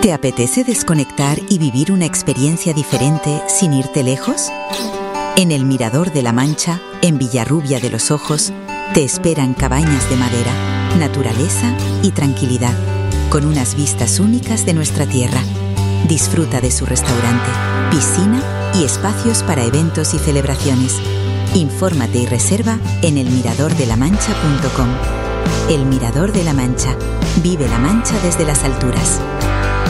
¿Te apetece desconectar y vivir una experiencia diferente sin irte lejos? En el Mirador de la Mancha, en Villarrubia de los Ojos, te esperan cabañas de madera, naturaleza y tranquilidad, con unas vistas únicas de nuestra tierra. Disfruta de su restaurante, piscina y espacios para eventos y celebraciones. Infórmate y reserva en elmiradordelamancha.com. El Mirador de la Mancha. Vive la Mancha desde las alturas.